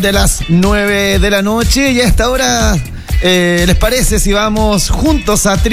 De las 9 de la noche y a esta hora, ¿les parece si vamos juntos a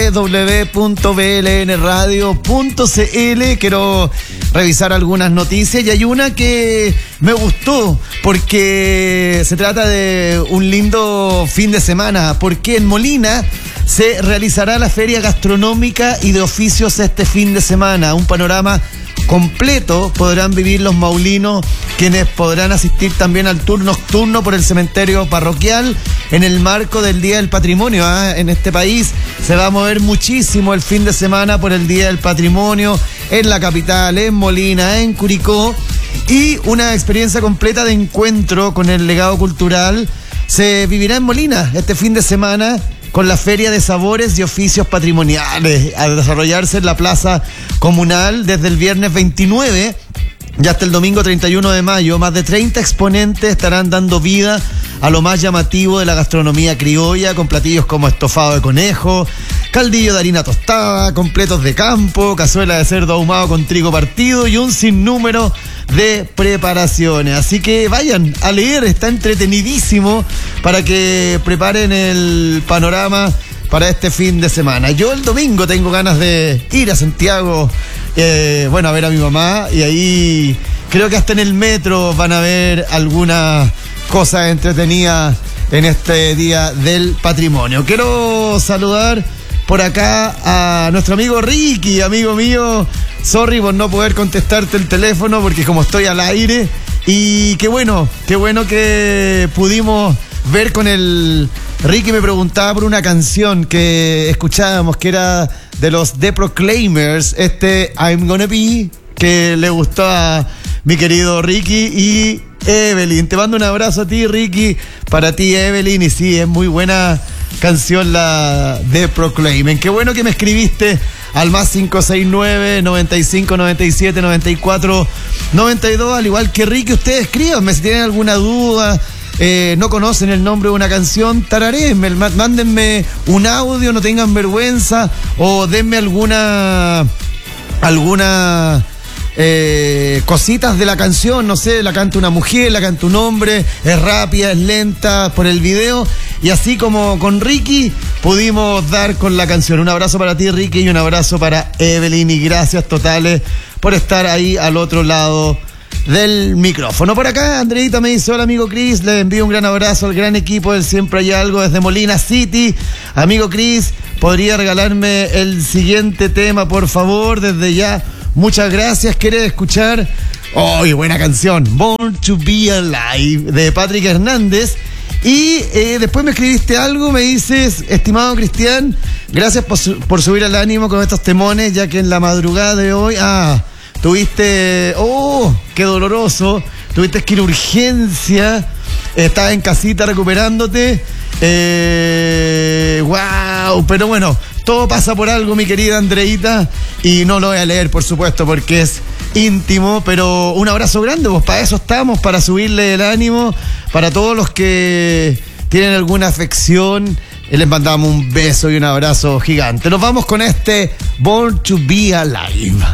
www.blnradio.cl? Quiero revisar algunas noticias y hay una que me gustó porque se trata de un lindo fin de semana, porque en Molina se realizará la Feria Gastronómica y de Oficios este fin de semana, un panorama completo podrán vivir los maulinos, quienes podrán asistir también al tour nocturno por el cementerio parroquial en el marco del Día del Patrimonio. En este país se va a mover muchísimo el fin de semana por el Día del Patrimonio, en la capital, en Molina, en Curicó, y una experiencia completa de encuentro con el legado cultural se vivirá en Molina este fin de semana, con la Feria de Sabores y Oficios Patrimoniales a desarrollarse en la Plaza Comunal desde el viernes 29 y hasta el domingo 31 de mayo. Más de 30 exponentes estarán dando vida a lo más llamativo de la gastronomía criolla, con platillos como estofado de conejo, caldillo de harina tostada, completos de campo, cazuela de cerdo ahumado con trigo partido y un sinnúmero de preparaciones. Así que vayan a leer, está entretenidísimo para que preparen el panorama para este fin de semana. Yo el domingo tengo ganas de ir a Santiago, a ver a mi mamá, y ahí creo que hasta en el metro van a ver algunas cosas entretenidas en este Día del Patrimonio. Quiero saludar por acá a nuestro amigo Ricky, amigo mío. Sorry por no poder contestarte el teléfono porque como estoy al aire, y qué bueno que pudimos ver con el... Ricky me preguntaba por una canción que escuchábamos que era de los The Proclaimers, I'm Gonna Be, que le gustó a mi querido Ricky y Evelyn. Te mando un abrazo a ti, Ricky, para ti, Evelyn, y sí, es muy buena canción la The Proclaimers. Qué bueno que me escribiste al más 569 95 97 94 92, al igual que Ricky. Ustedes escríbanme si tienen alguna duda, no conocen el nombre de una canción, tararéenme, mándenme un audio, no tengan vergüenza, o denme alguna cositas de la canción, no sé, la canta una mujer, la canta un hombre, es rápida, es lenta, por el video, y así como con Ricky pudimos dar con la canción. Un abrazo para ti, Ricky, y un abrazo para Evelyn, y gracias totales por estar ahí al otro lado del micrófono. Por acá, Andreita me dice: hola amigo Chris, le envío un gran abrazo al gran equipo del Siempre Hay Algo desde Molina City. Amigo Chris, ¿podría regalarme el siguiente tema, por favor? Desde ya, muchas gracias. ¿Quieres escuchar? ¡Oh, buena canción! Born to Be Alive, de Patrick Hernández. Y después me escribiste algo, me dices: estimado Cristian, gracias por subir el ánimo con estos temones, ya que en la madrugada de hoy... tuviste, qué doloroso, tuviste que ir a urgencia, estabas en casita recuperándote, pero bueno, todo pasa por algo, mi querida Andreita, y no lo voy a leer, por supuesto, porque es íntimo, pero un abrazo grande, pues para eso estamos, para subirle el ánimo, para todos los que tienen alguna afección, les mandamos un beso y un abrazo gigante. Nos vamos con Born to Be Alive.